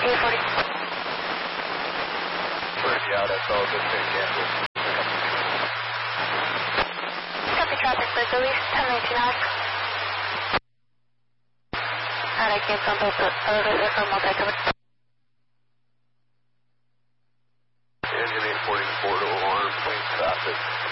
840. Yeah, that's all good. Cancel. Copy traffic, but at least 10 minutes and a half. Alright, cancel on both for multi-cover. Engine 844 to alarm, please traffic.